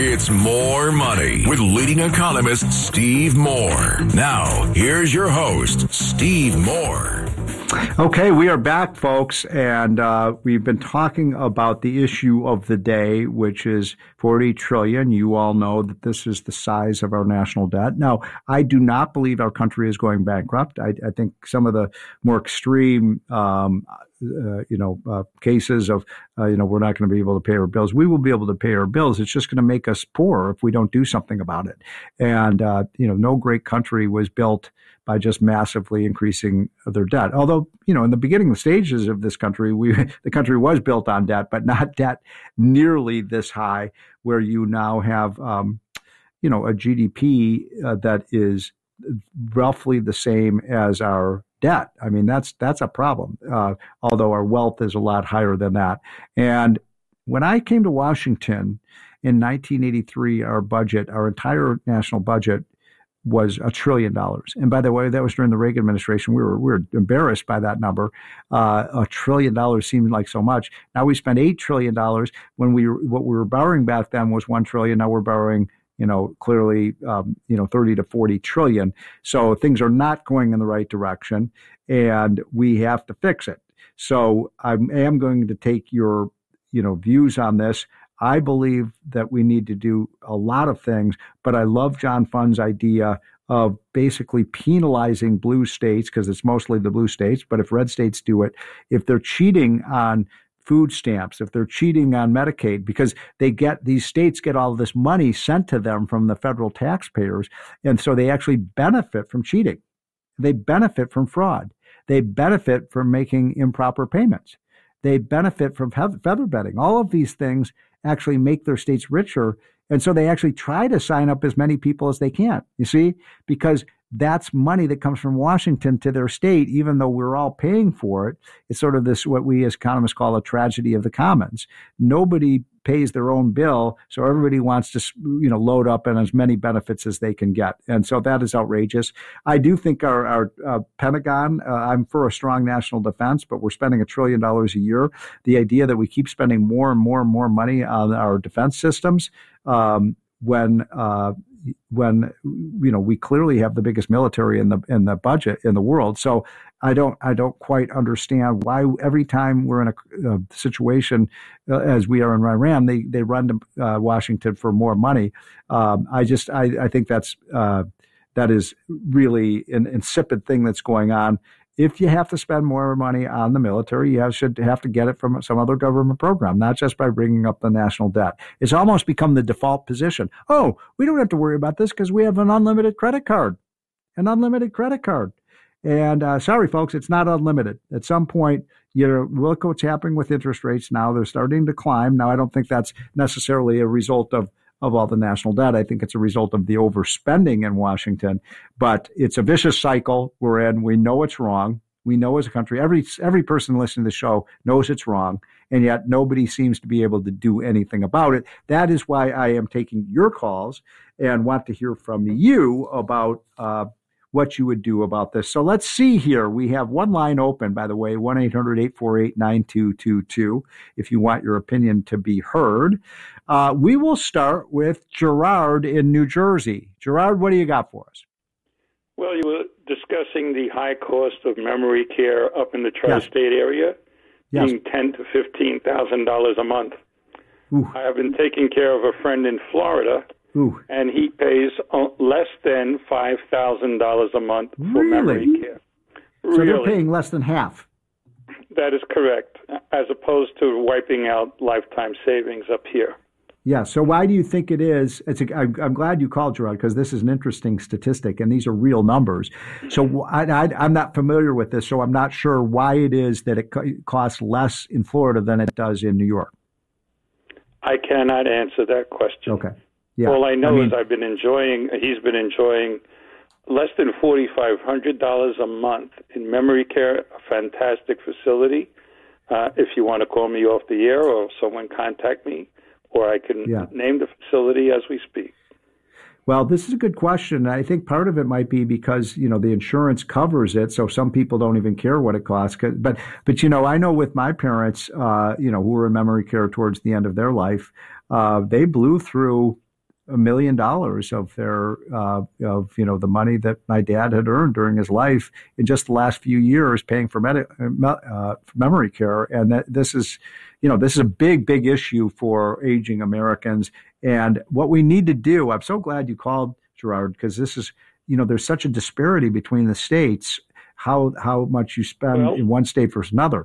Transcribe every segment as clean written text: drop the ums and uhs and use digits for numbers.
It's More Money with leading economist Steve Moore. Now, here's your host, Steve Moore. Okay, we are back, folks, and we've been talking about the issue of the day, which is $40 trillion. You all know that this is the size of our national debt. Now, I do not believe our country is going bankrupt. I think some of the more extreme cases of, we're not going to be able to pay our bills. We will be able to pay our bills. It's just going to make us poorer if we don't do something about it. And, no great country was built by just massively increasing their debt. Although, in the beginning stages of this country, the country was built on debt, but not debt nearly this high, where you now have, a GDP that is roughly the same as our debt. I mean, that's a problem, although our wealth is a lot higher than that. And when I came to Washington in 1983, our entire national budget was $1 trillion. And by the way, that was during the Reagan administration. We were embarrassed by that number. $1 trillion seemed like so much. Now we spend $8 trillion when what we were borrowing back then was $1 trillion. Now we're borrowing, clearly, 30 to 40 trillion. So things are not going in the right direction, and we have to fix it. So I am going to take your, views on this. I believe that we need to do a lot of things, but I love John Fund's idea of basically penalizing blue states, because it's mostly the blue states, but if red states do it, if they're cheating on food stamps, if they're cheating on Medicaid, because these states get all this money sent to them from the federal taxpayers, and so they actually benefit from cheating. They benefit from fraud. They benefit from making improper payments. They benefit from feather bedding. All of these things actually make their states richer. And so they actually try to sign up as many people as they can, you see, because that's money that comes from Washington to their state, even though we're all paying for it. It's sort of this, what we as economists call a tragedy of the commons. Nobody pays their own bill, so everybody wants to, load up on as many benefits as they can get. And so that is outrageous. I do think our Pentagon, I'm for a strong national defense, but we're spending $1 trillion a year. The idea that we keep spending more and more and more money on our defense systems, when we clearly have the biggest military in the budget in the world. So I don't quite understand why every time we're in a situation as we are in Iran, they run to Washington for more money. I think that is really an insipid thing that's going on. If you have to spend more money on the military, you should have to get it from some other government program, not just by bringing up the national debt. It's almost become the default position. Oh, we don't have to worry about this because we have an unlimited credit card. And sorry, folks, it's not unlimited. At some point, look what's happening with interest rates now. They're starting to climb. Now, I don't think that's necessarily a result of all the national debt. I think it's a result of the overspending in Washington. But it's a vicious cycle we're in. We know it's wrong. We know as a country, every person listening to the show knows it's wrong, and yet nobody seems to be able to do anything about it. That is why I am taking your calls and want to hear from you about what you would do about this. So let's see here. We have one line open, by the way, 1-800-848-9222, if you want your opinion to be heard. We will start with Gerard in New Jersey. Gerard, what do you got for us? Well, you were discussing the high cost of memory care up in the tri-state area, being $10,000 to $15,000 a month. Ooh. I have been taking care of a friend in Florida, and he pays less than $5,000 a month for memory care. So they're paying less than half. That is correct, as opposed to wiping out lifetime savings up here. Yeah. So why do you think it is? I'm glad you called, Gerard, because this is an interesting statistic, and these are real numbers. So I'm not familiar with this, so I'm not sure why it is that it costs less in Florida than it does in New York. I cannot answer that question. Okay. Yeah. All I know is he's been enjoying less than $4,500 a month in memory care, a fantastic facility. If you want to call me off the air or someone contact me, or I can name the facility as we speak. Well, this is a good question. I think part of it might be because, the insurance covers it, so some people don't even care what it costs. But I know with my parents, who were in memory care towards the end of their life, they blew through $1 million of their the money that my dad had earned during his life in just the last few years, paying for memory care, and this is a big issue for aging Americans. And what we need to do, I'm so glad you called, Gerard, because this is there's such a disparity between the states, how much you spend in one state versus another.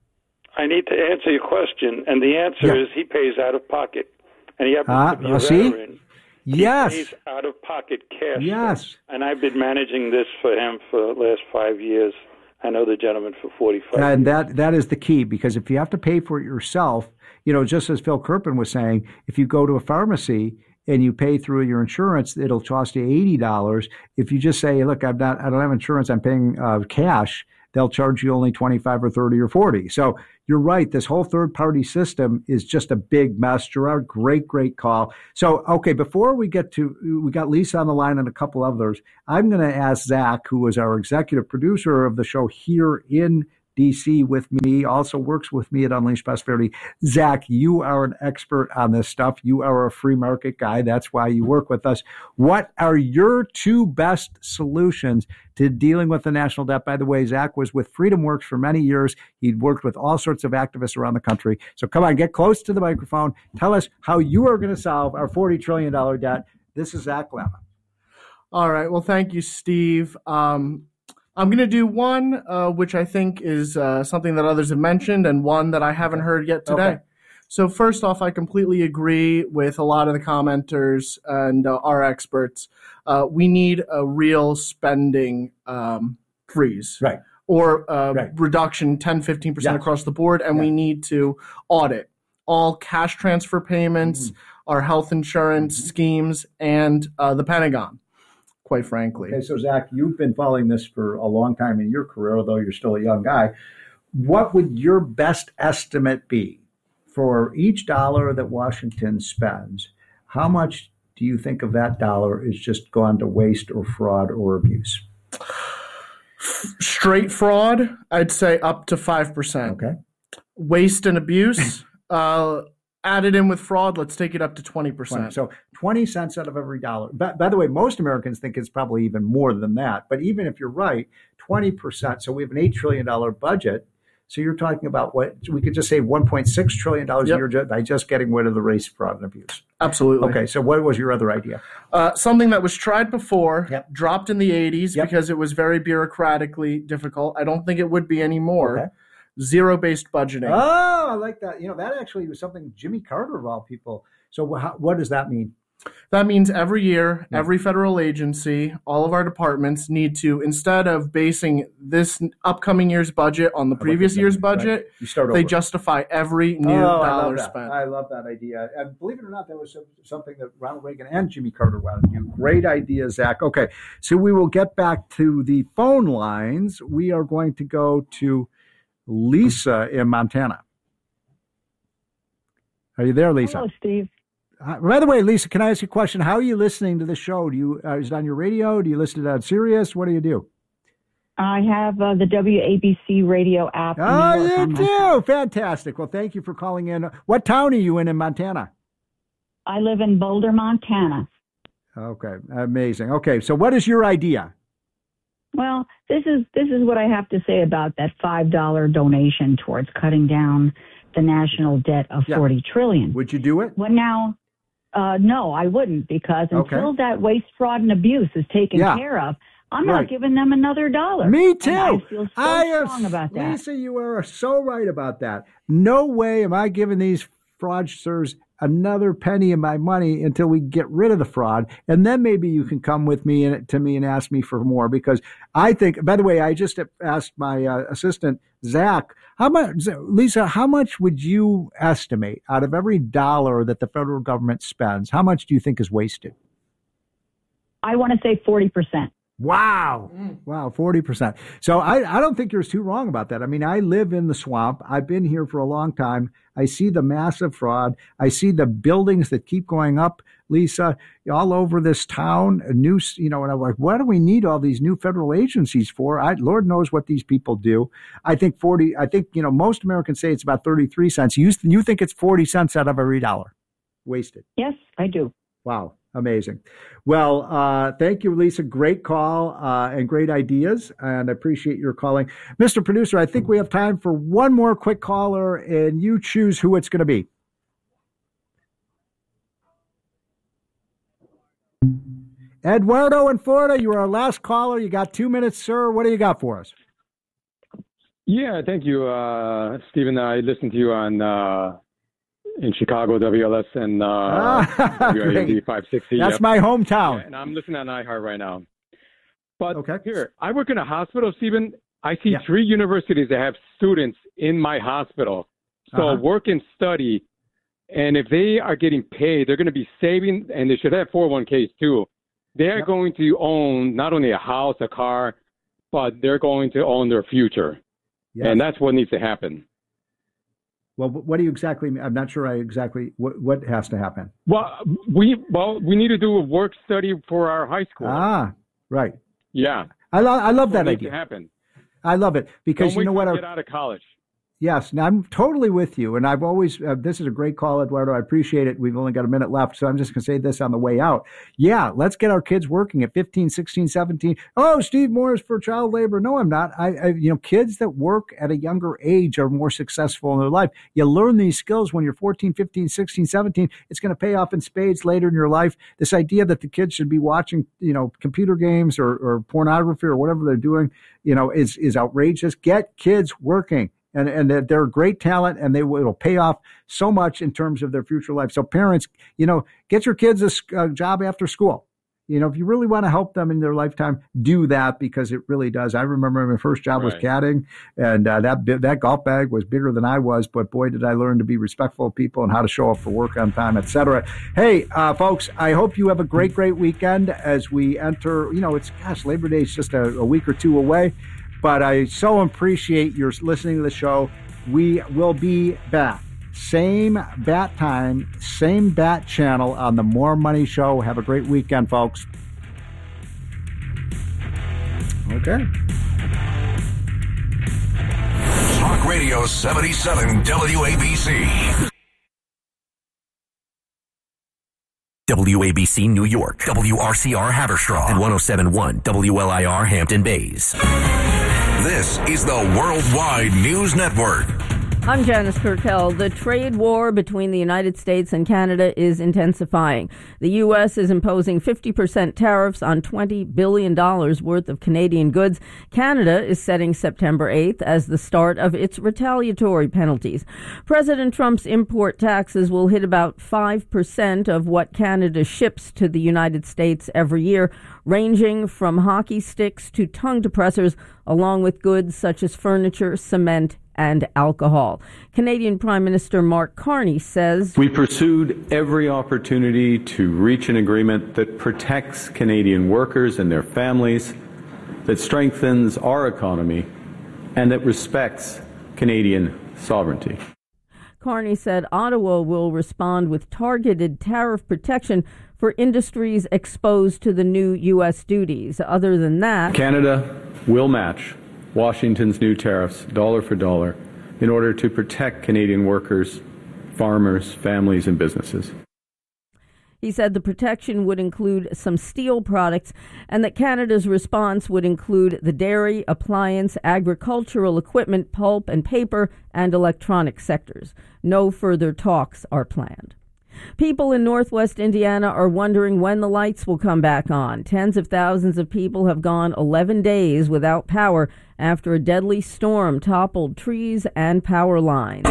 I need to answer your question, and the answer is he pays out of pocket, and he happens to be a veteran. Yes. He pays out of pocket cash. Yes. And I've been managing this for him for the last 5 years. I know the gentleman for 45 years. And that is the key, because if you have to pay for it yourself, just as Phil Kerpen was saying, if you go to a pharmacy and you pay through your insurance, it'll cost you $80. If you just say, look, I don't have insurance, I'm paying cash, they'll charge you only $25 or $30 or $40. So you're right. This whole third-party system is just a big mess. Gerard, great call. So, okay, before we got Lisa on the line and a couple others, I'm going to ask Zach, who is our executive producer of the show here in DC with me, also works with me at Unleash Prosperity. Zach, you are an expert on this stuff. You are a free market guy. That's why you work with us. What are your two best solutions to dealing with the national debt? By the way, Zach was with Freedom Works for many years. He'd worked with all sorts of activists around the country. So come on, get close to the microphone. Tell us how you are going to solve our $40 trillion debt. This is Zach Lemma. All right. Well, thank you, Steve. I'm going to do one, which I think is something that others have mentioned, and one that I haven't heard yet today. Okay. So first off, I completely agree with a lot of the commenters and our experts. We need a real spending freeze. Right. Or reduction 10-15% across the board, and we need to audit all cash transfer payments, our health insurance schemes, and the Pentagon. Quite frankly. Okay, so Zach, you've been following this for a long time in your career, although you're still a young guy. What would your best estimate be for each dollar that Washington spends? How much do you think of that dollar is just gone to waste or fraud or abuse? Straight fraud, I'd say up to 5%. Okay. Waste and abuse, added in with fraud, let's take it up to 20%. So 20 cents out of every dollar. By the way, most Americans think it's probably even more than that. But even if you're right, 20%. So we have an $8 trillion budget. So you're talking about what we could just say $1.6 trillion a year by just getting rid of the waste, fraud, and abuse. Absolutely. Okay, so what was your other idea? Something that was tried before, dropped in the 80s because it was very bureaucratically difficult. I don't think it would be anymore. Okay. Zero-based budgeting. Oh, I like that. That actually was something Jimmy Carter, of all people. So what does that mean? That means every year, every federal agency, all of our departments need to, instead of basing this upcoming year's budget on the previous year's budget, they justify every new dollar spent. I love that idea. And believe it or not, that was something that Ronald Reagan and Jimmy Carter wanted to do. Great idea, Zach. Okay, so we will get back to the phone lines. We are going to go to Lisa in Montana. Are you there, Lisa? Hello, Steve. By the way, Lisa, can I ask you a question? How are you listening to the show? Is it on your radio? Do you listen to it on Sirius? What do you do? I have the WABC radio app. Oh, you do? Fantastic. Well, thank you for calling in. What town are you in Montana? I live in Boulder, Montana. Okay, amazing. Okay, so what is your idea? Well, this is what I have to say about that $5 donation towards cutting down the national debt of $40 trillion. Would you do it? Well, now, no, I wouldn't, because until that waste, fraud, and abuse is taken care of, I'm not giving them another dollar. Me too. And I feel so strong about that. Lisa, you are so right about that. No way am I giving these fraudsters another penny of my money until we get rid of the fraud. And then maybe you can come with me and ask me for more, because I think, by the way, I just asked my assistant, Zach, Lisa, how much would you estimate out of every dollar that the federal government spends? How much do you think is wasted? I want to say 40%. Wow. Wow, 40%. So I don't think you're too wrong about that. I mean, I live in the swamp. I've been here for a long time. I see the massive fraud. I see the buildings that keep going up, Lisa, all over this town. And I'm like, what do we need all these new federal agencies for? Lord knows what these people do. I think most Americans say it's about 33 cents. You think it's 40 cents out of every dollar wasted? Yes, I do. Wow. Amazing. Well, thank you, Lisa. Great call and great ideas, and I appreciate your calling. Mr. Producer, I think we have time for one more quick caller, and you choose who it's going to be. Eduardo in Florida, you are our last caller. You got 2 minutes, sir. What do you got for us? Yeah, thank you, Stephen. I listened to you on in Chicago, WLS and WAMD 560. That's my hometown. Yeah, and I'm listening on iHeart right now. But here, I work in a hospital, Stephen. I see 3 universities that have students in my hospital. So work and study. And if they are getting paid, they're going to be saving, and they should have 401ks too. They're going to own not only a house, a car, but they're going to own their future. Yes. And that's what needs to happen. Well, what do you exactly mean? I'm not sure what has to happen. Well, we need to do a work study for our high school. Ah, right. Yeah. I love that idea. Needs to happen. I love it because you know what? Get out of college. Yes, and I'm totally with you. And I've always, this is a great call, Eduardo. I appreciate it. We've only got a minute left, so I'm just going to say this on the way out. Yeah, let's get our kids working at 15, 16, 17. Oh, Steve Moore is for child labor. No, I'm not. Kids that work at a younger age are more successful in their life. You learn these skills when you're 14, 15, 16, 17. It's going to pay off in spades later in your life. This idea that the kids should be watching, computer games or pornography or whatever they're doing, is outrageous. Get kids working. And they're great talent, and it'll pay off so much in terms of their future life. So parents, get your kids a job after school. If you really want to help them in their lifetime, do that because it really does. I remember my first job was caddying, and that golf bag was bigger than I was. But boy, did I learn to be respectful of people and how to show up for work on time, etc. Hey, folks, I hope you have a great weekend as we enter. Labor Day is just a week or two away. But I so appreciate your listening to the show. We will be back. Same bat time, same bat channel on the More Money Show. Have a great weekend, folks. Okay. Talk Radio 77 WABC. WABC New York, WRCR Haverstraw, and 107.1 WLIR Hampton Bays. This is the Worldwide News Network. I'm Janice Kurtel. The trade war between the United States and Canada is intensifying. The U.S. is imposing 50% tariffs on $20 billion worth of Canadian goods. Canada is setting September 8th as the start of its retaliatory penalties. President Trump's import taxes will hit about 5% of what Canada ships to the United States every year, ranging from hockey sticks to tongue depressors, along with goods such as furniture, cement, and alcohol. Canadian Prime Minister Mark Carney says, "We pursued every opportunity to reach an agreement that protects Canadian workers and their families, that strengthens our economy, and that respects Canadian sovereignty." Carney said Ottawa will respond with targeted tariff protection for industries exposed to the new U.S. duties. Other than that, Canada will match Washington's new tariffs dollar for dollar in order to protect Canadian workers, farmers, families, and businesses. He said the protection would include some steel products and that Canada's response would include the dairy, appliance, agricultural equipment, pulp and paper, and electronic sectors. No further talks are planned. People in Northwest Indiana are wondering when the lights will come back on. Tens of thousands of people have gone 11 days without power after a deadly storm toppled trees and power lines.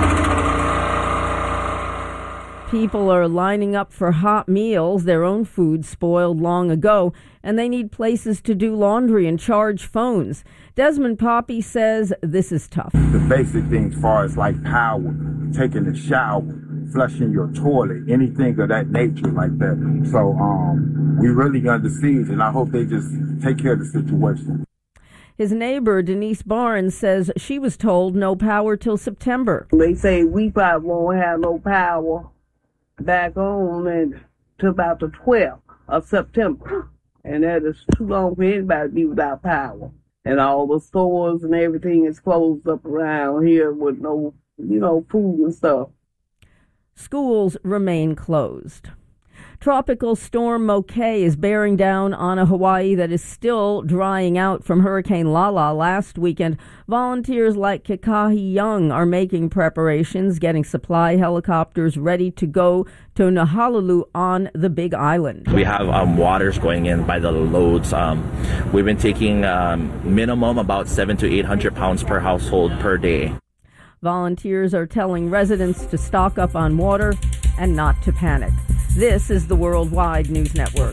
People are lining up for hot meals, their own food spoiled long ago, and they need places to do laundry and charge phones. Desmond Poppy says this is tough. The basic things as far as like power, taking a shower, flushing your toilet, anything of that nature like that. So we really under siege, and I hope they just take care of the situation. His neighbor, Denise Barnes, says she was told no power till September. They say we probably won't have no power back home until about the 12th of September. And that is too long for anybody to be without power. And all the stores and everything is closed up around here with no, food and stuff. Schools remain closed. Tropical storm Mokay is bearing down on a Hawaii that is still drying out from Hurricane Lala last weekend. Volunteers like Kikahi Young are making preparations, getting supply helicopters ready to go to Nahalalu on the Big Island. We have waters going in by the loads. We've been taking minimum about 700 to 800 pounds per household per day. Volunteers are telling residents to stock up on water and not to panic. This is the Worldwide News Network.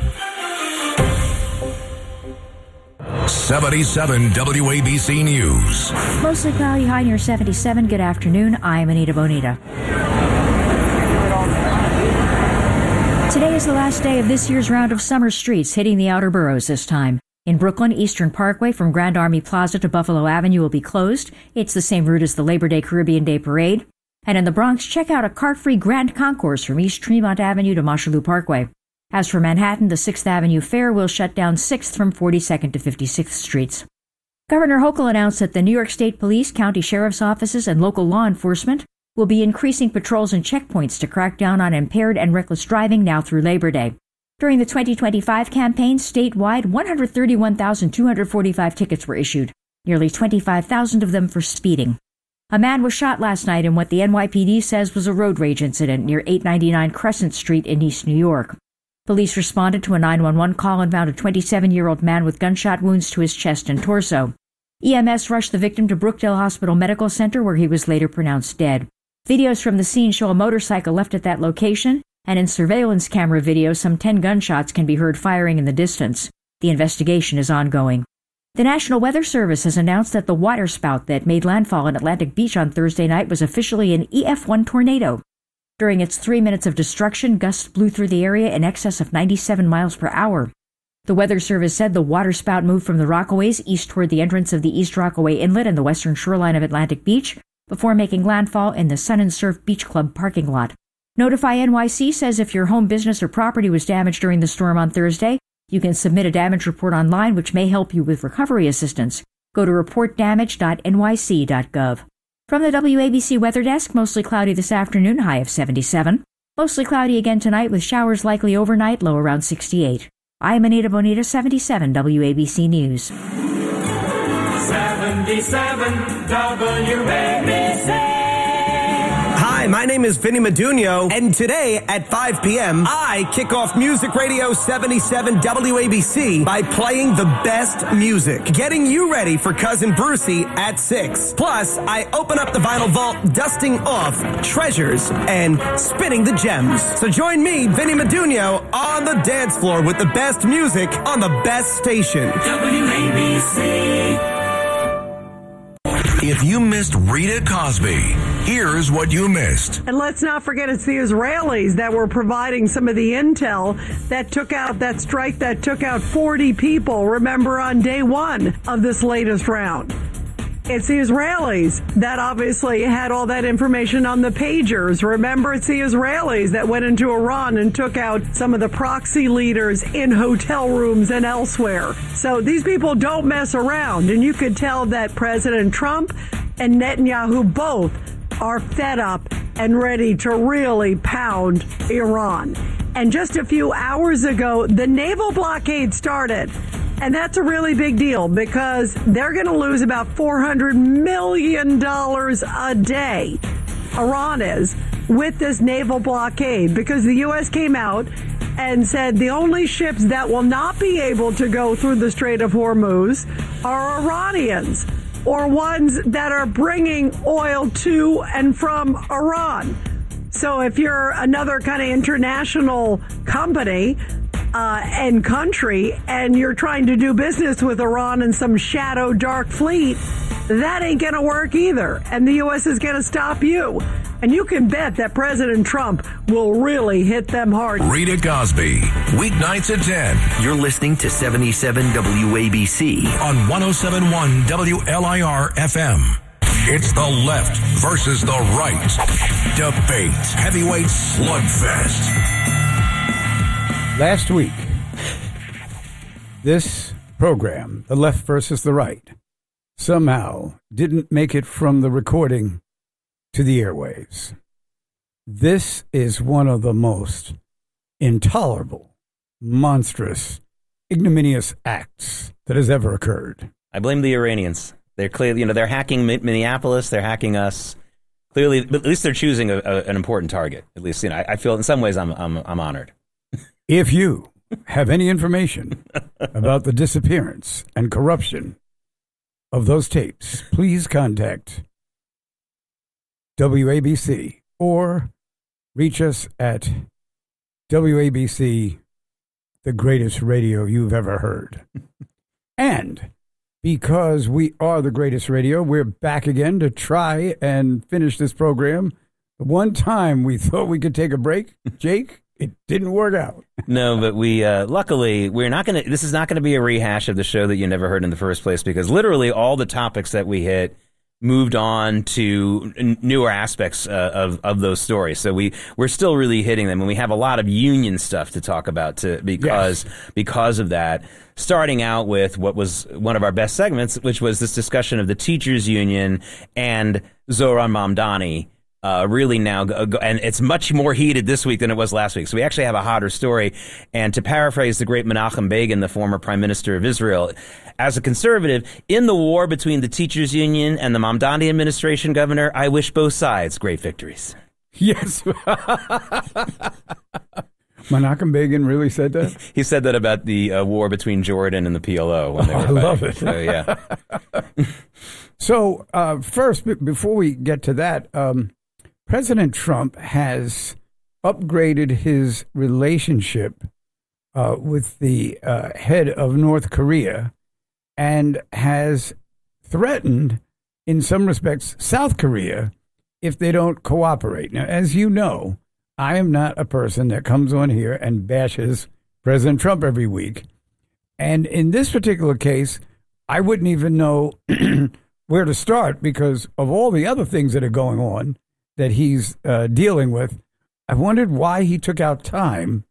77 WABC News. Mostly cloudy, high near 77. Good afternoon. I'm Anita Bonita. Today is the last day of this year's round of summer streets hitting the outer boroughs this time. In Brooklyn, Eastern Parkway from Grand Army Plaza to Buffalo Avenue will be closed. It's the same route as the Labor Day Caribbean Day Parade. And in the Bronx, check out a car-free Grand Concourse from East Tremont Avenue to Mosholu Parkway. As for Manhattan, the 6th Avenue Fair will shut down 6th from 42nd to 56th Streets. Governor Hochul announced that the New York State Police, county sheriff's offices, and local law enforcement will be increasing patrols and checkpoints to crack down on impaired and reckless driving now through Labor Day. During the 2025 campaign, statewide, 131,245 tickets were issued, nearly 25,000 of them for speeding. A man was shot last night in what the NYPD says was a road rage incident near 899 Crescent Street in East New York. Police responded to a 911 call and found a 27-year-old man with gunshot wounds to his chest and torso. EMS rushed the victim to Brookdale Hospital Medical Center, where he was later pronounced dead. Videos from the scene show a motorcycle left at that location, and in surveillance camera video, some 10 gunshots can be heard firing in the distance. The investigation is ongoing. The National Weather Service has announced that the waterspout that made landfall in Atlantic Beach on Thursday night was officially an EF1 tornado. During its 3 minutes of destruction, gusts blew through the area in excess of 97 miles per hour. The Weather Service said the waterspout moved from the Rockaways east toward the entrance of the East Rockaway Inlet and the western shoreline of Atlantic Beach before making landfall in the Sun and Surf Beach Club parking lot. Notify NYC says if your home, business, or property was damaged during the storm on Thursday, you can submit a damage report online, which may help you with recovery assistance. Go to reportdamage.nyc.gov. From the WABC Weather Desk, mostly cloudy this afternoon, high of 77. Mostly cloudy again tonight with showers likely overnight, low around 68. I'm Anita Bonita, 77 WABC News. 77 WABC. Hi, my name is Vinny Madunio, and today at 5 p.m., I kick off Music Radio 77 WABC by playing the best music, getting you ready for Cousin Brucey at 6. Plus, I open up the vinyl vault, dusting off treasures and spinning the gems. So join me, Vinny Madunio, on the dance floor with the best music on the best station. WABC. If you missed Rita Cosby, here's what you missed. And let's not forget it's the Israelis that were providing some of the intel that took out that strike that took out 40 people, remember, on day one of this latest round. It's the Israelis that obviously had all that information on the pagers. Remember, it's the Israelis that went into Iran and took out some of the proxy leaders in hotel rooms and elsewhere. So these people don't mess around. And you could tell that President Trump and Netanyahu both are fed up and ready to really pound Iran. And just a few hours ago, the naval blockade started. And that's a really big deal because they're going to lose about $400 million a day, Iran is, with this naval blockade, because the U.S. came out and said the only ships that will not be able to go through the Strait of Hormuz are Iranians or ones that are bringing oil to and from Iran. So if you're another kind of international company and country, and you're trying to do business with Iran and some shadow dark fleet, that ain't going to work either. And the U.S. is going to stop you. And you can bet that President Trump will really hit them hard. Rita Cosby, weeknights at 10. You're listening to 77 WABC on 107.1 WLIR FM. It's the left versus the right. Debate. Heavyweight slugfest. Last week, this program, The Left versus the Right, somehow didn't make it from the recording to the airwaves. This is one of the most intolerable, monstrous, ignominious acts that has ever occurred? I blame the Iranians. They're clearly, they're hacking Minneapolis. They're hacking us. Clearly, but at least they're choosing an important target. At least, I feel in some ways I'm honored. If you have any information about the disappearance and corruption of those tapes, please contact WABC or reach us at WABC, the greatest radio you've ever heard. And because we are the greatest radio, we're back again to try and finish this program. The one time we thought we could take a break, Jake, it didn't work out. No, but we luckily we're not going to. This is not going to be a rehash of the show that you never heard in the first place, because literally all the topics that we hit moved on to newer aspects of those stories. So we're still really hitting them, and we have a lot of union stuff to talk about because of that. Starting out with what was one of our best segments, which was this discussion of the teachers union and Zohran Mamdani. Really now, and it's much more heated this week than it was last week. So we actually have a hotter story. And to paraphrase the great Menachem Begin, the former prime minister of Israel, as a conservative, in the war between the teachers union and the Mamdani administration, Governor, I wish both sides great victories. Yes. Menachem Begin really said that? He said that about the war between Jordan and the PLO. When they were I love it. So, yeah. So first, before we get to that, President Trump has upgraded his relationship with the head of North Korea and has threatened, in some respects, South Korea if they don't cooperate. Now, as you know, I am not a person that comes on here and bashes President Trump every week. And in this particular case, I wouldn't even know where to start because of all the other things that are going on that he's dealing with. I wondered why he took out time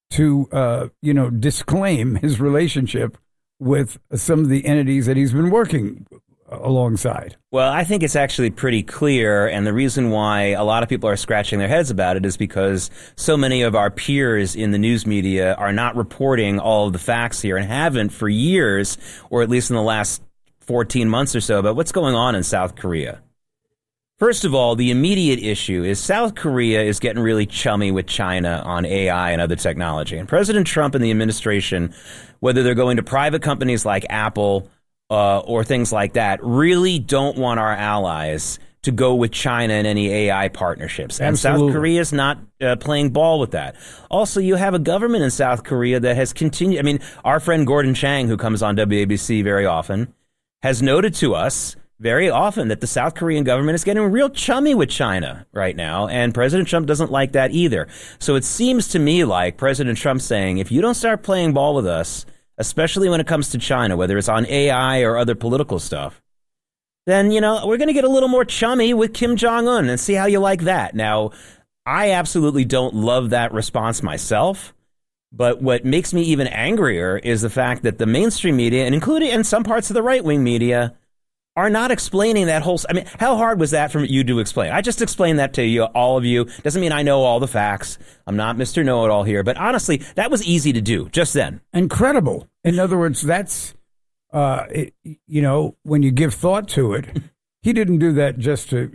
to, disclaim his relationship with some of the entities that he's been working alongside. Well, I think it's actually pretty clear, and the reason why a lot of people are scratching their heads about it is because so many of our peers in the news media are not reporting all of the facts here and haven't for years, or at least in the last 14 months or so, about what's going on in South Korea. First of all, the immediate issue is South Korea is getting really chummy with China on AI and other technology. And President Trump and the administration, whether they're going to private companies like Apple or things like that, really don't want our allies to go with China in any AI partnerships. And Absolutely. South Korea is not playing ball with that. Also, you have a government in South Korea that has continued. I mean, our friend Gordon Chang, who comes on WABC very often, has noted to us very often that the South Korean government is getting real chummy with China right now, and President Trump doesn't like that either. So it seems to me like President Trump saying, if you don't start playing ball with us, especially when it comes to China, whether it's on AI or other political stuff, then, we're going to get a little more chummy with Kim Jong-un and see how you like that. Now, I absolutely don't love that response myself. But what makes me even angrier is the fact that the mainstream media, and including in some parts of the right-wing media, are not explaining that whole. I mean, how hard was that for you to explain? I just explained that to you, all of you. Doesn't mean I know all the facts. I'm not Mr. Know-It-All here. But honestly, that was easy to do just then. Incredible. In other words, that's, when you give thought to it, he didn't do that just to,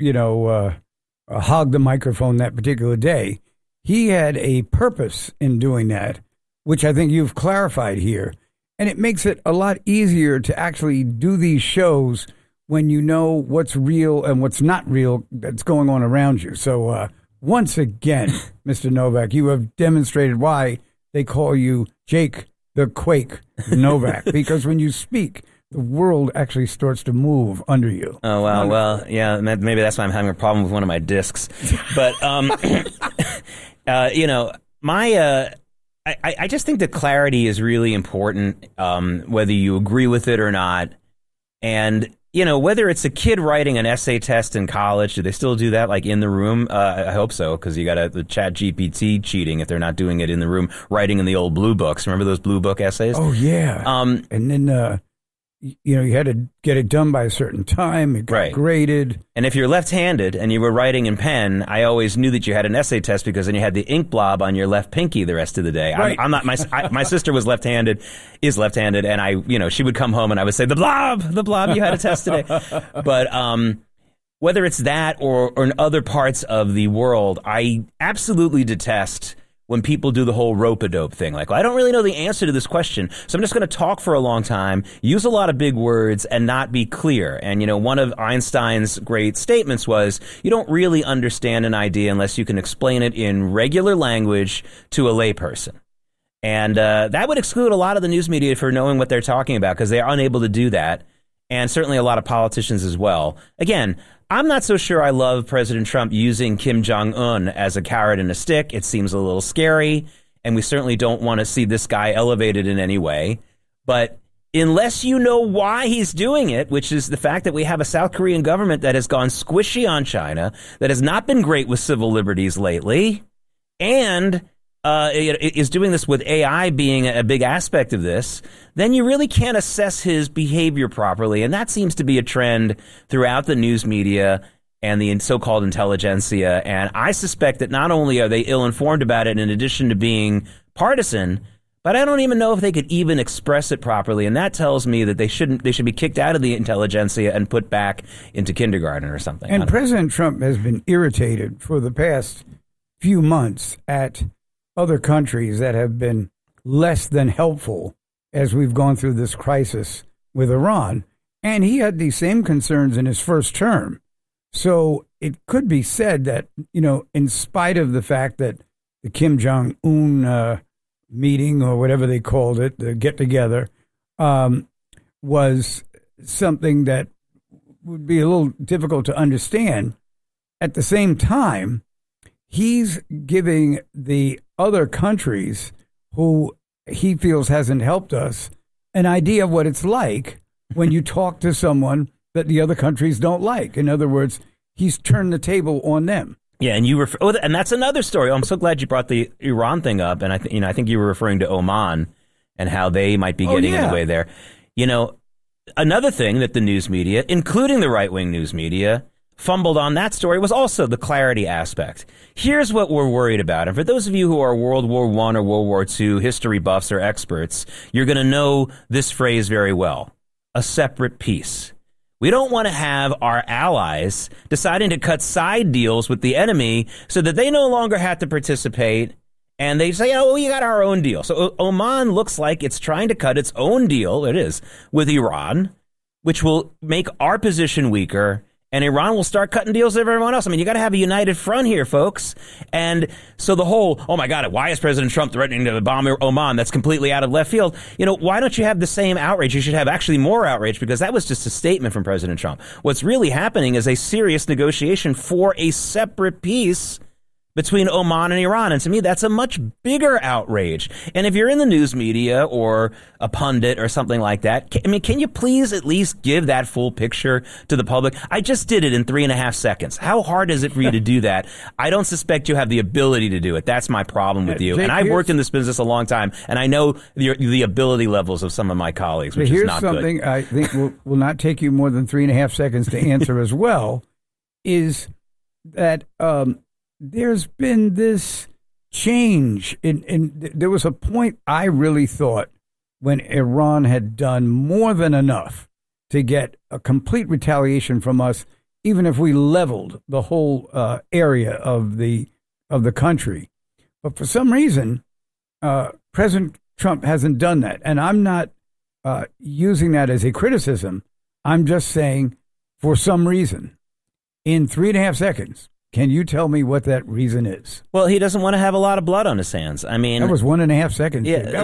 hog the microphone that particular day. He had a purpose in doing that, which I think you've clarified here. And it makes it a lot easier to actually do these shows when you know what's real and what's not real that's going on around you. So once again, Mr. Novak, you have demonstrated why they call you Jake the Quake Novak, because when you speak, the world actually starts to move under you. Oh, wow. Well, yeah, maybe that's why I'm having a problem with one of my discs. But, I just think that clarity is really important, whether you agree with it or not. And, whether it's a kid writing an essay test in college, do they still do that, like, in the room? I hope so, because you got the Chat GPT cheating if they're not doing it in the room, writing in the old blue books. Remember those blue book essays? Oh, yeah. And then you had to get it done by a certain time. It got graded. And if you're left-handed and you were writing in pen, I always knew that you had an essay test because then you had the ink blob on your left pinky the rest of the day. Right. I'm not. My sister was left-handed, and she would come home and I would say, the blob, you had a test today. But whether it's that or in other parts of the world, I absolutely detest when people do the whole rope-a-dope thing. Like, well, I don't really know the answer to this question, so I'm just going to talk for a long time, use a lot of big words, and not be clear. And, one of Einstein's great statements was, you don't really understand an idea unless you can explain it in regular language to a layperson. And that would exclude a lot of the news media for knowing what they're talking about, because they're unable to do that, and certainly a lot of politicians as well. Again, I'm not so sure I love President Trump using Kim Jong-un as a carrot and a stick. It seems a little scary, and we certainly don't want to see this guy elevated in any way. But unless you know why he's doing it, which is the fact that we have a South Korean government that has gone squishy on China, that has not been great with civil liberties lately, and is doing this with AI being a big aspect of this, then you really can't assess his behavior properly. And that seems to be a trend throughout the news media and the so-called intelligentsia. And I suspect that not only are they ill-informed about it in addition to being partisan, but I don't even know if they could even express it properly. And that tells me that they should be kicked out of the intelligentsia and put back into kindergarten or something. And President Trump has been irritated for the past few months at other countries that have been less than helpful as we've gone through this crisis with Iran. And he had these same concerns in his first term. So it could be said that, in spite of the fact that the Kim Jong-un meeting, or whatever they called it, the get-together, was something that would be a little difficult to understand. At the same time, he's giving the other countries who he feels hasn't helped us an idea of what it's like when you talk to someone that the other countries don't like. In other words, he's turned the table on them. Yeah, and and that's another story. I'm so glad you brought the Iran thing up, and I think you were referring to Oman and how they might be getting in the way there. Another thing that the news media, including the right-wing news media, fumbled on that story was also the clarity aspect. Here's what we're worried about. And for those of you who are World War I or World War II history buffs or experts, you're going to know this phrase very well. A separate peace. We don't want to have our allies deciding to cut side deals with the enemy so that they no longer have to participate. And they say, oh, we got our own deal. So Oman looks like it's trying to cut its own deal, it is, with Iran, which will make our position weaker. And Iran will start cutting deals with everyone else. I mean, you got to have a united front here, folks. And so the whole, oh, my God, why is President Trump threatening to bomb Oman? That's completely out of left field. Why don't you have the same outrage? You should have actually more outrage, because that was just a statement from President Trump. What's really happening is a serious negotiation for a separate peace between Oman and Iran. And to me, that's a much bigger outrage. And if you're in the news media or a pundit or something like that, can you please at least give that full picture to the public? I just did it in 3.5 seconds. How hard is it for you to do that? I don't suspect you have the ability to do it. That's my problem with you. And I've worked in this business a long time, and I know the ability levels of some of my colleagues, which is not good. Here's something I think will not take you more than 3.5 seconds to answer as well, is that there's been this change. There was a point I really thought when Iran had done more than enough to get a complete retaliation from us, even if we leveled the whole area of the country. But for some reason, President Trump hasn't done that. And I'm not using that as a criticism. I'm just saying, for some reason, in 3.5 seconds, can you tell me what that reason is? Well, he doesn't want to have a lot of blood on his hands. I mean, that was 1.5 seconds. Yeah,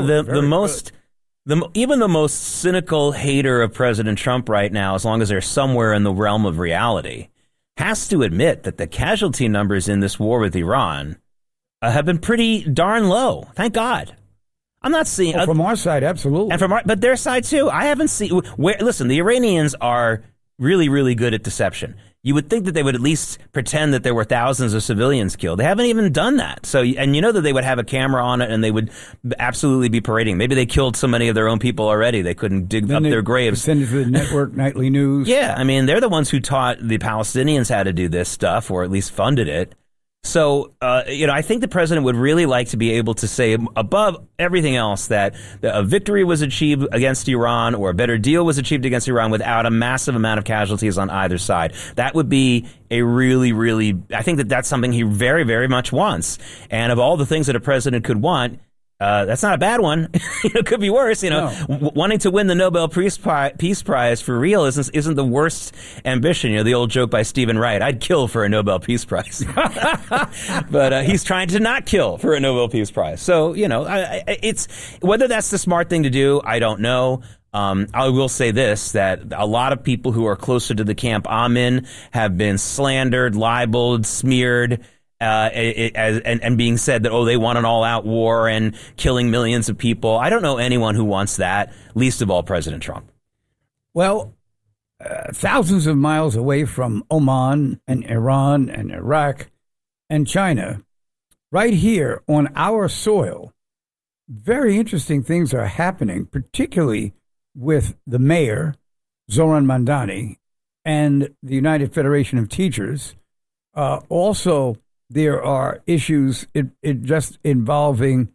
even the most cynical hater of President Trump right now, as long as they're somewhere in the realm of reality, has to admit that the casualty numbers in this war with Iran have been pretty darn low. Thank God. I'm not seeing from our side, absolutely, and but their side too. I haven't seen listen, the Iranians are really, really good at deception. You would think that they would at least pretend that there were thousands of civilians killed. They haven't even done that. So, and you know that they would have a camera on it and they would absolutely be parading. Maybe they killed so many of their own people already they couldn't dig up their graves. Send it to the network nightly news. Yeah, I mean, they're the ones who taught the Palestinians how to do this stuff, or at least funded it. So, I think the president would really like to be able to say above everything else that a victory was achieved against Iran or a better deal was achieved against Iran without a massive amount of casualties on either side. That would be a really, really, I think that's something he very, very much wants. And of all the things that a president could want, that's not a bad one. It could be worse. Wanting to win the Nobel Peace Prize for real isn't the worst ambition. The old joke by Stephen Wright: "I'd kill for a Nobel Peace Prize," but he's trying to not kill for a Nobel Peace Prize. So it's whether that's the smart thing to do. I don't know. I will say this, that a lot of people who are closer to the camp I'm in have been slandered, libeled, smeared. And being said that, they want an all-out war and killing millions of people. I don't know anyone who wants that, least of all President Trump. Well, thousands of miles away from Oman and Iran and Iraq and China, right here on our soil, very interesting things are happening, particularly with the mayor, Zoran Mandani, and the United Federation of Teachers. Also, there are issues just involving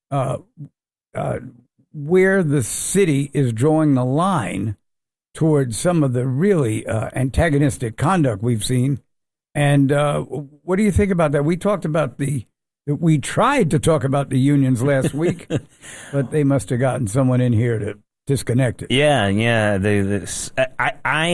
where the city is drawing the line towards some of the really antagonistic conduct we've seen. And what do you think about that? We tried to talk about the unions last week, but they must have gotten someone in here to disconnect it. Yeah. I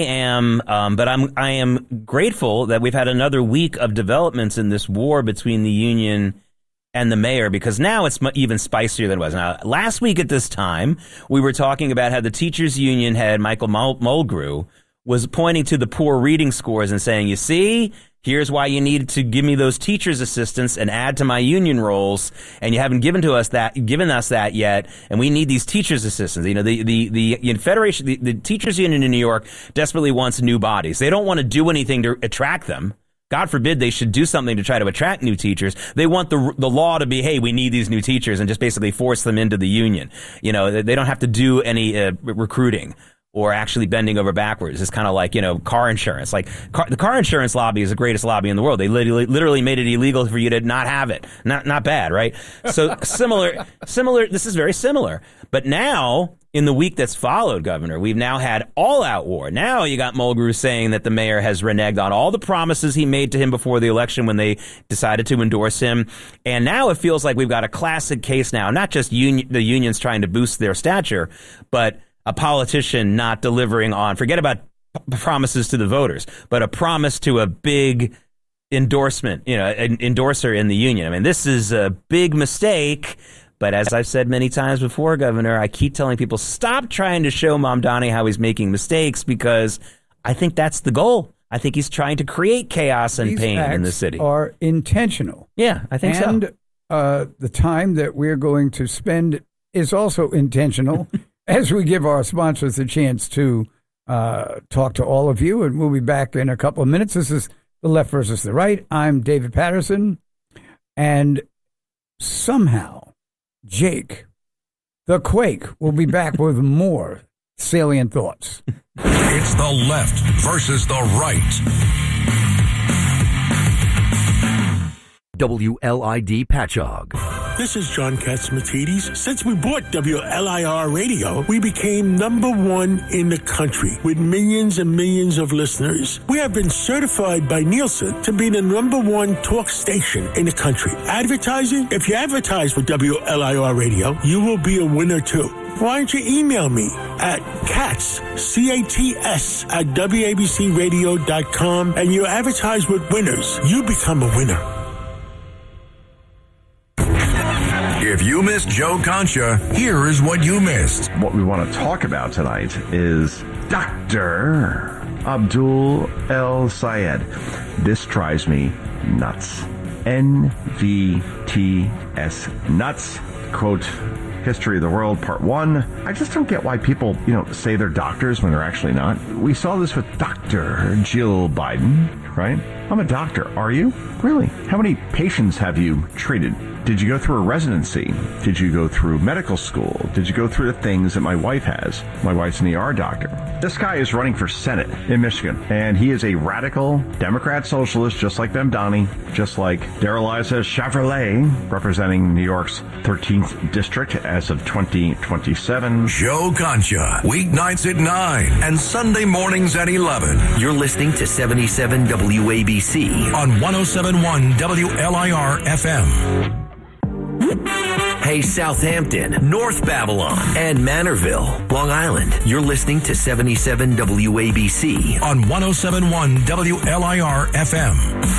am grateful that we've had another week of developments in this war between the union and the mayor, because now it's even spicier than it was. Now, last week at this time, we were talking about how the teachers union head, Michael Mulgrew, was pointing to the poor reading scores and saying, you see, here's why you need to give me those teachers' assistants and add to my union rolls, and you haven't given us that yet, and we need these teachers' assistants. The Federation, the teachers union in New York desperately wants new bodies. They don't want to do anything to attract them. God forbid they should do something to try to attract new teachers. They want the law to be, hey, we need these new teachers, and just basically force them into the union. They don't have to do any recruiting or actually bending over backwards. It's kind of like, car insurance. Like the car insurance lobby is the greatest lobby in the world. They literally made it illegal for you to not have it. Not bad, right? So similar, this is very similar. But now, in the week that's followed, Governor, we've now had all-out war. Now you got Mulgrew saying that the mayor has reneged on all the promises he made to him before the election when they decided to endorse him. And now it feels like we've got a classic case now, not just the unions trying to boost their stature, but a politician not delivering on, forget about promises to the voters, but a promise to a big endorsement, an endorser in the union. I mean, this is a big mistake. But as I've said many times before, Governor, I keep telling people, stop trying to show Mamdani how he's making mistakes, because I think that's the goal. I think he's trying to create chaos and pain in the city. These acts are intentional. Yeah, I think so. And the time that we're going to spend is also intentional. As we give our sponsors a chance to talk to all of you, and we'll be back in a couple of minutes. This is The Left versus the Right. I'm David Patterson, and somehow Jake, the Quake, will be back with more salient thoughts. It's The Left versus the Right. WLID Patchogue. This is John Katsimatidis. Since we bought WLIR Radio, we became #1 in the country with millions and millions of listeners. We have been certified by Nielsen to be the #1 talk station in the country. Advertising? If you advertise with WLIR Radio, you will be a winner too. Why don't you email me at Katz, C-A-T-S, at WABCRadio.com, and you advertise with winners. You become a winner. If you missed Joe Concha, here is what you missed. What we want to talk about tonight is Dr. Abdul El Sayed. This drives me nuts. NVTS nuts. Quote, History of the World Part 1. I just don't get why people, say they're doctors when they're actually not. We saw this with Dr. Jill Biden, right? I'm a doctor. Are you? Really? How many patients have you treated? Did you go through a residency? Did you go through medical school? Did you go through the things that my wife has? My wife's an ER doctor. This guy is running for Senate in Michigan, and he is a radical Democrat socialist, just like Mamdani, just like Darrell-Issa Chevrolet, representing New York's 13th district as of 2027. Joe Concha, weeknights at 9 and Sunday mornings at 11. You're listening to 77 WABC on 107.1 WLIR FM. Hey, Southampton, North Babylon, and Manorville, Long Island. You're listening to 77 WABC on 107.1 WLIR FM.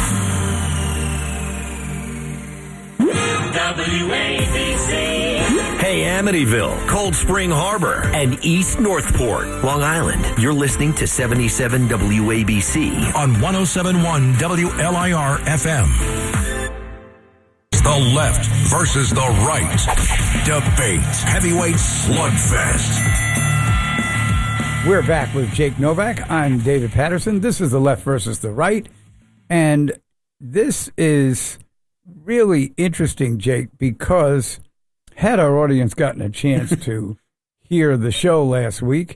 WABC. Hey, Amityville, Cold Spring Harbor, and East Northport, Long Island. You're listening to 77 WABC on 107.1 WLIR FM. The left versus the right. Debate. Heavyweight slugfest. We're back with Jake Novak. I'm David Patterson. This is the left versus the right. And this is really interesting, Jake, because had our audience gotten a chance to hear the show last week,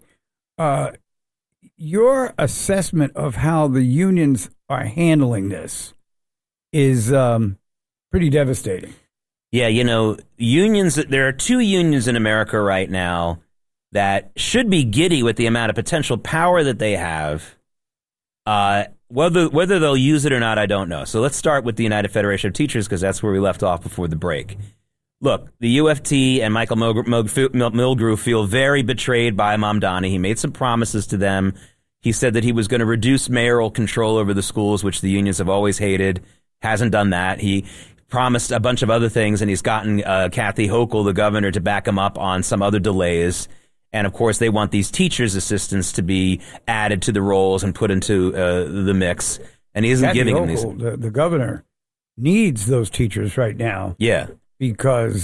your assessment of how the unions are handling this is pretty devastating. Yeah, unions, there are two unions in America right now that should be giddy with the amount of potential power that they have. Whether they'll use it or not, I don't know. So let's start with the United Federation of Teachers, because that's where we left off before the break. Look, the UFT and Michael Milgrew feel very betrayed by Mamdani. He made some promises to them. He said that he was going to reduce mayoral control over the schools, which the unions have always hated. Hasn't done that. He promised a bunch of other things, and he's gotten Kathy Hochul, the governor, to back him up on some other delays. And, of course, they want these teachers' assistants to be added to the roles and put into the mix. And he isn't giving them these. The governor needs those teachers right now. Yeah. Because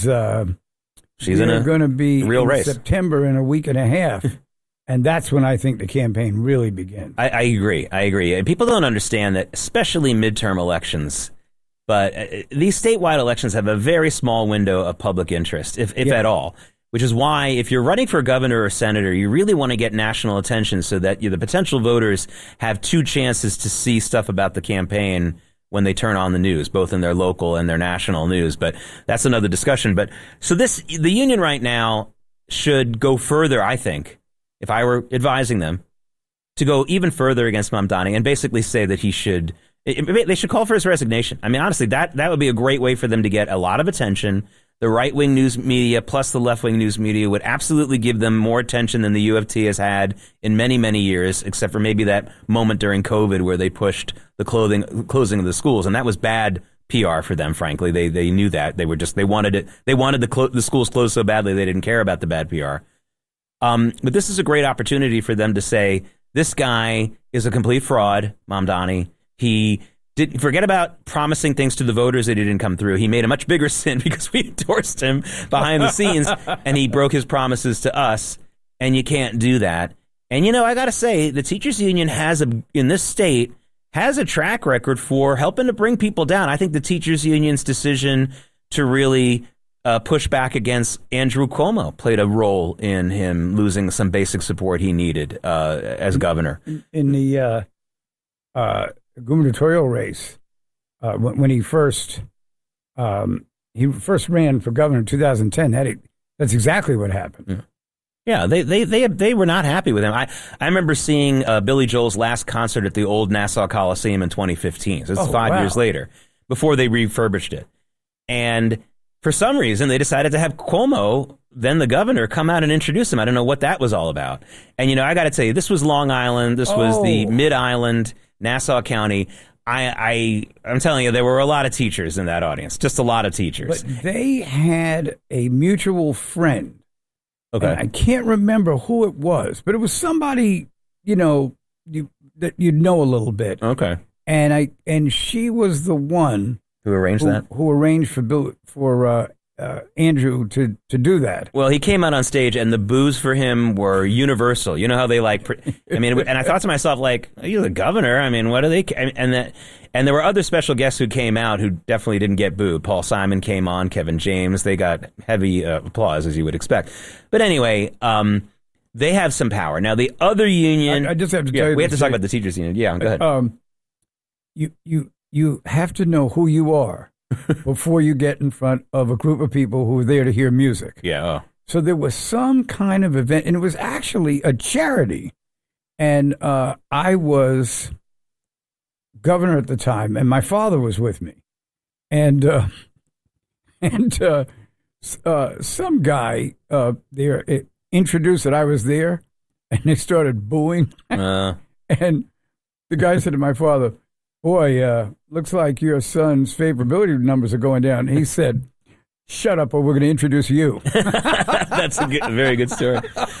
she's going to be real in race. September in a week and a half. And that's when I think the campaign really begins. I agree. And people don't understand that, especially midterm elections. But these statewide elections have a very small window of public interest, if at all. Which is why, if you're running for governor or senator, you really want to get national attention so that the potential voters have two chances to see stuff about the campaign when they turn on the news, both in their local and their national news. But that's another discussion. But so the union right now should go further, I think, if I were advising them, to go even further against Mamdani and basically say that they should call for his resignation. I mean, honestly, that would be a great way for them to get a lot of attention. The right-wing news media plus the left-wing news media would absolutely give them more attention than the UFT has had in many, many years, except for maybe that moment during COVID where they pushed the closing of the schools. And that was bad PR for them, frankly. They knew that. They wanted the schools closed so badly they didn't care about the bad PR. But this is a great opportunity for them to say, this guy is a complete fraud, Mamdani. Forget about promising things to the voters that he didn't come through. He made a much bigger sin because we endorsed him behind the scenes, and he broke his promises to us, and you can't do that. And, I got to say, the teachers union in this state has a track record for helping to bring people down. I think the teachers union's decision to really push back against Andrew Cuomo played a role in him losing some basic support he needed as governor. In the gubernatorial race, when he first ran for governor in 2010, that's exactly what happened. Yeah, they were not happy with him. I remember seeing Billy Joel's last concert at the old Nassau Coliseum in 2015. So it's 5 years later, before they refurbished it. And for some reason, they decided to have Cuomo, then the governor, come out and introduce him. I don't know what that was all about. And, I got to tell you, this was Long Island. This was the Mid-Island, Nassau County. I'm telling you, there were a lot of teachers in that audience, just a lot of teachers. But they had a mutual friend. Okay. I can't remember who it was, but it was somebody, that you'd know a little bit. Okay. And she was the one who arranged that? Who arranged for Andrew to do that. Well, he came out on stage, and the boos for him were universal. You know how they like. I mean, and I thought to myself, like, you're the governor. I mean, what are they? And there were other special guests who came out who definitely didn't get booed. Paul Simon came on, Kevin James. They got heavy applause, as you would expect. But anyway, they have some power. Now, the other union. I just have to tell you. We have to talk about the teachers union. Yeah, go ahead. You have to know who you are before you get in front of a group of people who are there to hear music. Yeah. So there was some kind of event, and it was actually a charity. And I was governor at the time, and my father was with me. And some guy there introduced that I was there, and they started booing. And the guy said to my father, "Boy, looks like your son's favorability numbers are going down." And he said, "Shut up, or we're going to introduce you." That's a very good story.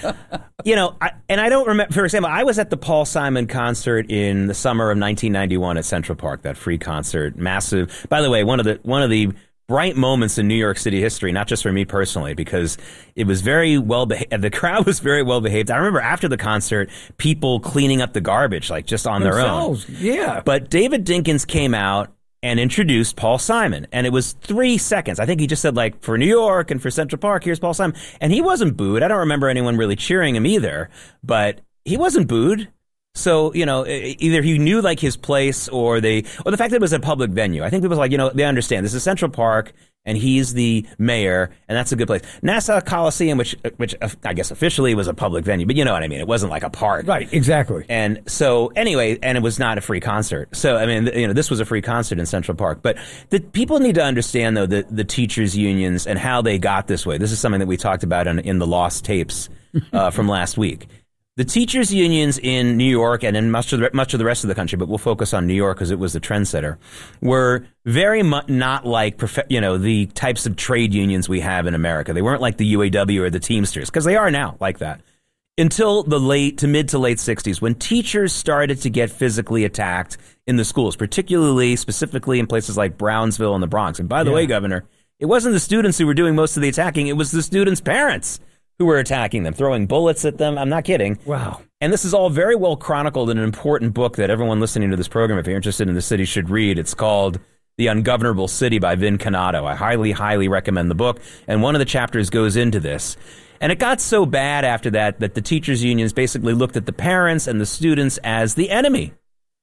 You know, I don't remember, for example, I was at the Paul Simon concert in the summer of 1991 at Central Park, that free concert, massive. By the way, one of the bright moments in New York City history, not just for me personally, because it was very well behaved. The crowd was very well behaved. I remember after the concert, people cleaning up the garbage, like just on their own. Yeah. But David Dinkins came out and introduced Paul Simon, and it was 3 seconds. I think he just said, like, for New York and for Central Park, here's Paul Simon. And he wasn't booed. I don't remember anyone really cheering him either, but he wasn't booed. So, you know, either he knew, like, his place or the fact that it was a public venue. I think people, like, you know, they understand this is Central Park and he's the mayor, and that's a good place. Nassau Coliseum, which I guess officially was a public venue, but you know what I mean. It wasn't like a park. Right, exactly. And so anyway, and it was not a free concert. So, I mean, you know, this was a free concert in Central Park. But the people need to understand, though, the teachers' unions and how they got this way. This is something that we talked about in the lost tapes from last week. The teachers' unions in New York and in much of the rest of the country, but we'll focus on New York because it was the trendsetter, were very much not like the types of trade unions we have in America. They weren't like the UAW or the Teamsters, because they are now like that. Until the mid to late 60s, when teachers started to get physically attacked in the schools, specifically in places like Brownsville and the Bronx. And by the way, Governor, it wasn't the students who were doing most of the attacking. It was the students' parents who were attacking them, throwing bullets at them. I'm not kidding. Wow. And this is all very well chronicled in an important book that everyone listening to this program, if you're interested in the city, should read. It's called The Ungovernable City by Vin Cannato. I highly, highly recommend the book. And one of the chapters goes into this. And it got so bad after that the teachers' unions basically looked at the parents and the students as the enemy.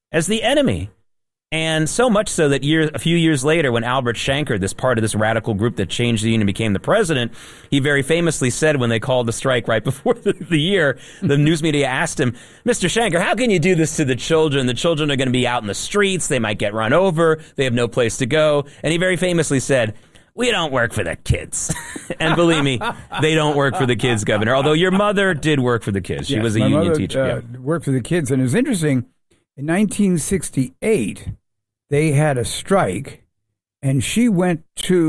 And so much so that a few years later, when Albert Shanker, this part of this radical group that changed the union, became the president, he very famously said when they called the strike right before the year, the news media asked him, "Mr. Shanker, how can you do this to the children? The children are going to be out in the streets. They might get run over. They have no place to go." And he very famously said, "We don't work for the kids." And believe me, they don't work for the kids, Governor. Although your mother did work for the kids. She was a union teacher. Worked for the kids. And it was interesting. In 1968, they had a strike, and she was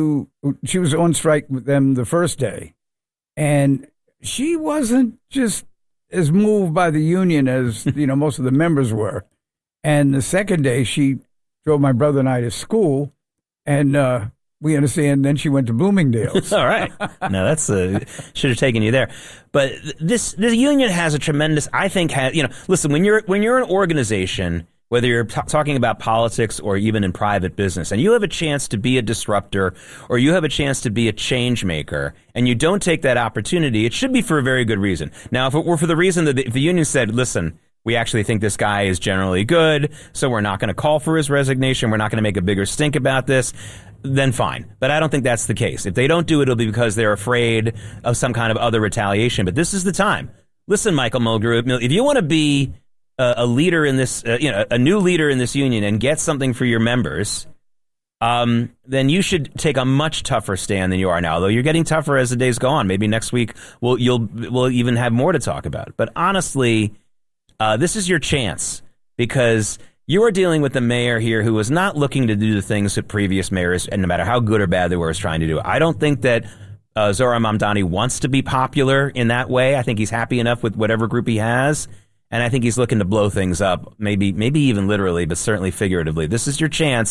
on strike with them the first day. And she wasn't just as moved by the union as, most of the members were. And the second day, she drove my brother and I to school, and we understand then she went to Bloomingdale's. All right. No, that's should have taken you there. But this union has a tremendous, I think, listen, when you're an organization, whether you're talking about politics or even in private business, and you have a chance to be a disruptor or you have a chance to be a change maker, and you don't take that opportunity, it should be for a very good reason. Now, if it were for the reason that if the union said, "Listen, we actually think this guy is generally good, so we're not going to call for his resignation, we're not going to make a bigger stink about this," then fine. But I don't think that's the case. If they don't do it, it'll be because they're afraid of some kind of other retaliation. But this is the time. Listen, Michael Mulgrew, if you want to be a leader in this, a new leader in this union and get something for your members, then you should take a much tougher stand than you are now. Although you're getting tougher as the days go on. Maybe next week we'll even have more to talk about. But honestly, this is your chance, because you are dealing with the mayor here who was not looking to do the things that previous mayors, and no matter how good or bad they were, is trying to do. I don't think that Zohran Mamdani wants to be popular in that way. I think he's happy enough with whatever group he has. And I think he's looking to blow things up, maybe even literally, but certainly figuratively. This is your chance.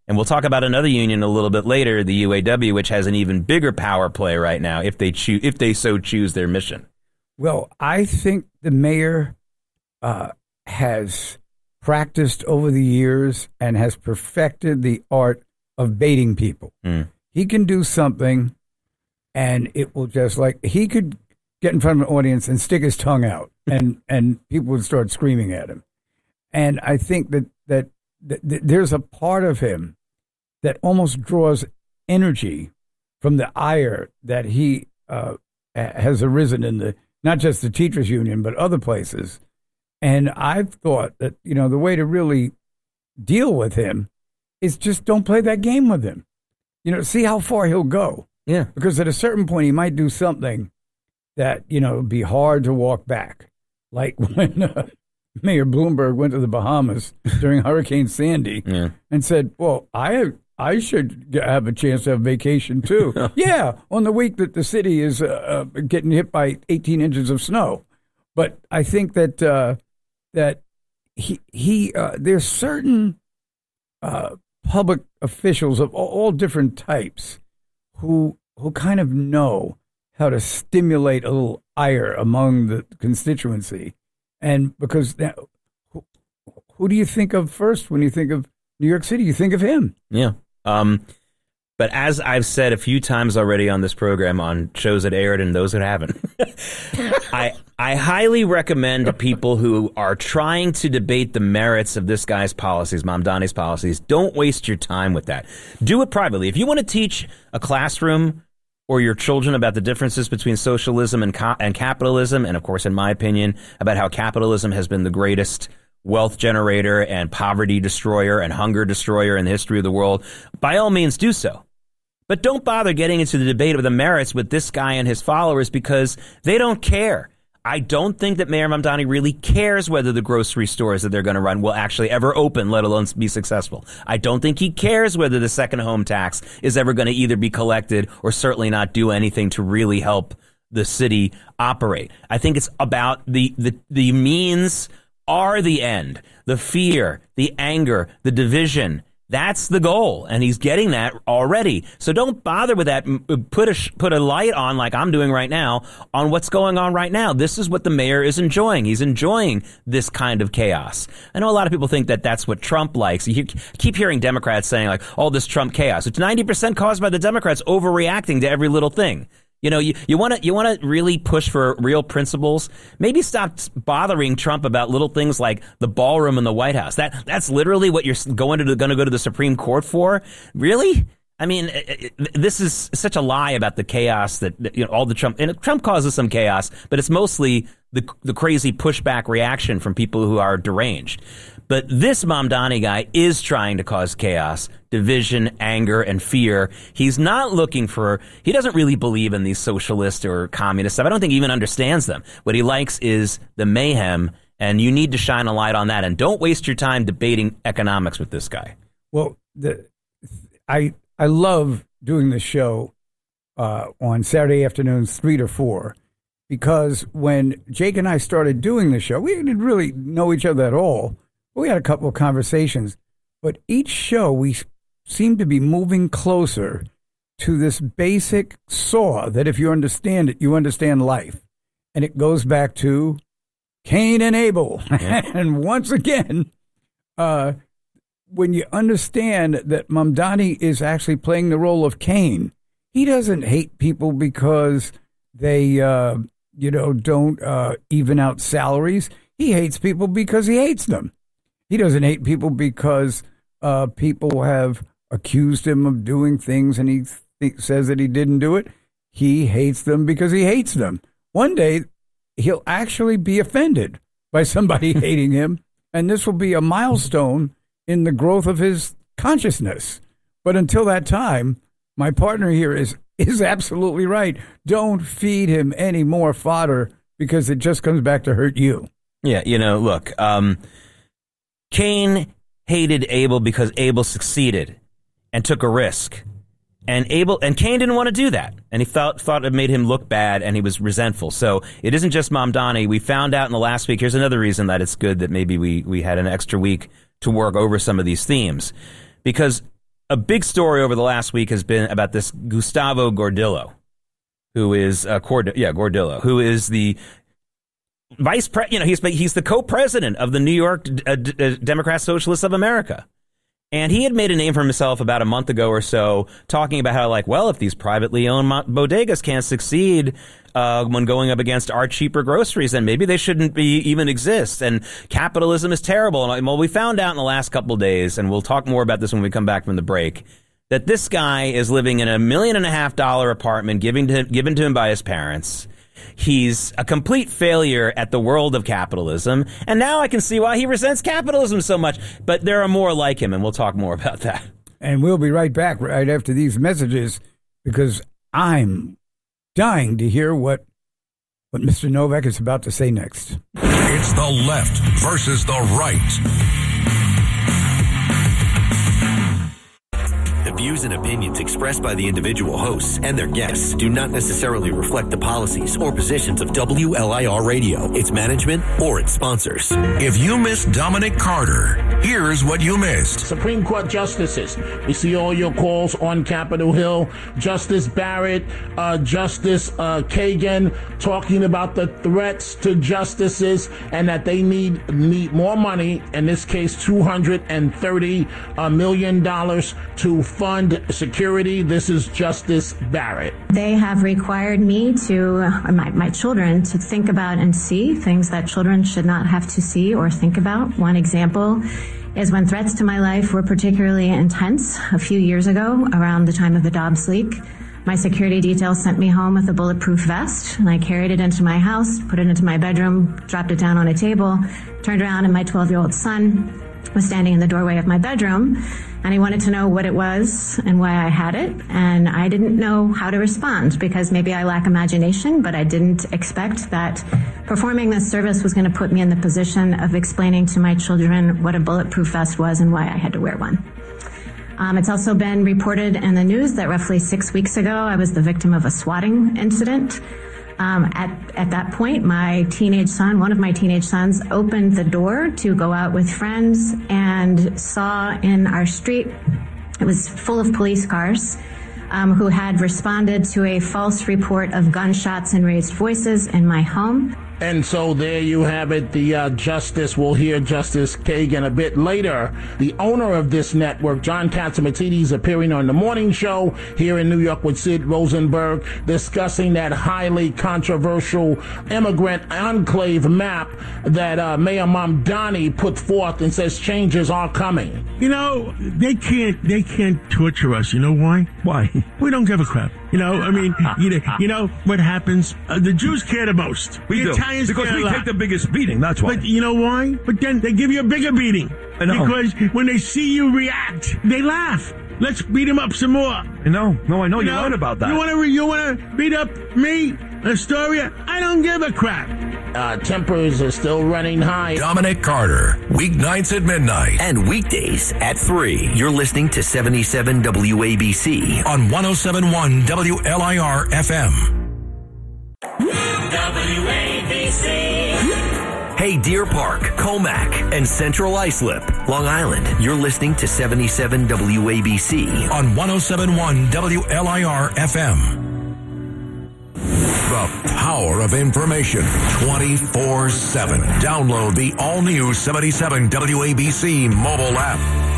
And we'll talk about another union a little bit later, the UAW, which has an even bigger power play right now if they so choose their mission. Well, I think the mayor has practiced over the years and has perfected the art of baiting people. He can do something, and it will just he could get in front of an audience and stick his tongue out, and people would start screaming at him. And I think that there's a part of him that almost draws energy from the ire that he has arisen in not just the teachers union, but other places. And I've thought that, the way to really deal with him is just don't play that game with him. See how far he'll go. Yeah. Because at a certain point, he might do something that, would be hard to walk back. Like when Mayor Bloomberg went to the Bahamas during Hurricane Sandy and said, well, I should have a chance to have vacation too. Yeah, on the week that the city is getting hit by 18 inches of snow. But I think that there's certain public officials of all different types who kind of know how to stimulate a little ire among the constituency. And because who do you think of first when you think of New York City? You think of him. Yeah. But as I've said a few times already on this program, on shows that aired and those that haven't, I highly recommend to people who are trying to debate the merits of this guy's policies, Mamdani's policies, don't waste your time with that. Do it privately. If you want to teach a classroom or your children about the differences between socialism and capitalism, and of course, in my opinion, about how capitalism has been the greatest wealth generator and poverty destroyer and hunger destroyer in the history of the world, by all means do so. But don't bother getting into the debate of the merits with this guy and his followers because they don't care. I don't think that Mayor Mamdani really cares whether the grocery stores that they're going to run will actually ever open, let alone be successful. I don't think he cares whether the second home tax is ever going to either be collected or certainly not do anything to really help the city operate. I think it's about the means are the end, the fear, the anger, the division. That's the goal, and he's getting that already. So don't bother with that. Put a light on, like I'm doing right now, on what's going on right now. This is what the mayor is enjoying. He's enjoying this kind of chaos. I know a lot of people think that that's what Trump likes. You keep hearing Democrats saying, like, all this Trump chaos. It's 90% caused by the Democrats overreacting to every little thing. You want to really push for real principles. Maybe stop bothering Trump about little things like the ballroom in the White House. That's literally what you're going to go to the Supreme Court for. Really? I mean, this is such a lie about the chaos that all the Trump causes some chaos, but it's mostly the crazy pushback reaction from people who are deranged. But this Mamdani guy is trying to cause chaos, division, anger, and fear. He's not he doesn't really believe in these socialist or communist stuff. I don't think he even understands them. What he likes is the mayhem, and you need to shine a light on that. And don't waste your time debating economics with this guy. Well, I love doing the show on Saturday afternoons, 3 to 4, because when Jake and I started doing the show, we didn't really know each other at all. We had a couple of conversations, but each show we seem to be moving closer to this basic saw that if you understand it, you understand life. And it goes back to Cain and Abel. Yeah. And once again, when you understand that Mamdani is actually playing the role of Cain, he doesn't hate people because they, don't even out salaries. He hates people because he hates them. He doesn't hate people because people have accused him of doing things and he says that he didn't do it. He hates them because he hates them. One day, he'll actually be offended by somebody hating him, and this will be a milestone in the growth of his consciousness. But until that time, my partner here is absolutely right. Don't feed him any more fodder because it just comes back to hurt you. Yeah, look, Cain hated Abel because Abel succeeded and took a risk. And Cain didn't want to do that. And he thought it made him look bad, and he was resentful. So it isn't just Mamdani. We found out in the last week, here's another reason that it's good that maybe we had an extra week to work over some of these themes. Because a big story over the last week has been about this Gustavo Gordillo, who is Gordillo, who is the vice president. He's the co-president of the New York Democrat Socialists of America. And he had made a name for himself about a month ago or so, talking about how, if these privately owned bodegas can't succeed when going up against our cheaper groceries, then maybe they shouldn't even exist. And capitalism is terrible. And well, we found out in the last couple of days, and we'll talk more about this when we come back from the break, that this guy is living in $1.5 million apartment given to him by his parents. He's a complete failure at the world of capitalism, and now I can see why he resents capitalism so much. But there are more like him, and we'll talk more about that. And we'll be right back right after these messages, because I'm dying to hear what Mr. Novak is about to say next. It's the left versus the right. The views and opinions expressed by the individual hosts and their guests do not necessarily reflect the policies or positions of WLIR Radio, its management, or its sponsors. If you missed Dominic Carter, here's what you missed. Supreme Court justices. We see all your calls on Capitol Hill. Justice Barrett, Justice Kagan talking about the threats to justices and that they need more money, in this case $230 million to fund security. This is Justice Barrett. They have required me my children to think about and see things that children should not have to see or think about. One example is when threats to my life were particularly intense a few years ago, around the time of the Dobbs leak. My security detail sent me home with a bulletproof vest, and I carried it into my house, put it into my bedroom, dropped it down on a table, turned around, and my 12-year-old son was standing in the doorway of my bedroom, and he wanted to know what it was and why I had it, and I didn't know how to respond, because maybe I lack imagination, but I didn't expect that performing this service was going to put me in the position of explaining to my children what a bulletproof vest was and why I had to wear one. It's also been reported in the news that roughly 6 weeks ago, I was the victim of a swatting incident. At that point, one of my teenage sons, opened the door to go out with friends and saw in our street, it was full of police cars, who had responded to a false report of gunshots and raised voices in my home. And so there you have it. The justice, we'll hear Justice Kagan a bit later. The owner of this network, John Catsimatidis, appearing on The Morning Show here in New York with Sid Rosenberg, discussing that highly controversial immigrant enclave map that Mayor Mamdani put forth and says changes are coming. You know, they can't torture us. You know why? Why? We don't give a crap. You know what happens? The Jews care the most. We do. Italians because care we a lot. take the biggest beating, that's why. But you know why? But then they give you a bigger beating. I know. Because when they see you react, they laugh. Let's beat them up some more. I know. You're right about that. You want to beat up me, Astoria? I don't give a crap. Tempers are still running high. Dominic Carter, weeknights at midnight. And weekdays at 3. You're listening to 77 WABC. On 107.1 WLIR FM. WABC. Hey, Deer Park, Comac, and Central Islip, Long Island. You're listening to 77 WABC. On 107.1 WLIR FM. The power of information 24/7. Download the all-new 77 WABC mobile app.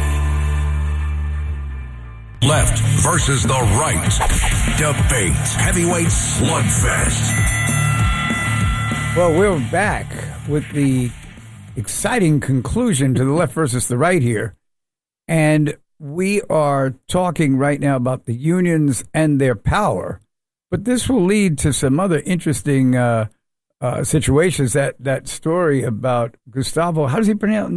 Left versus the right. Debate. Heavyweight slugfest. Well, we're back with the exciting conclusion to the left versus the right here. And we are talking right now about the unions and their power. But this will lead to some other interesting situations. That story about Gustavo, how does he pronounce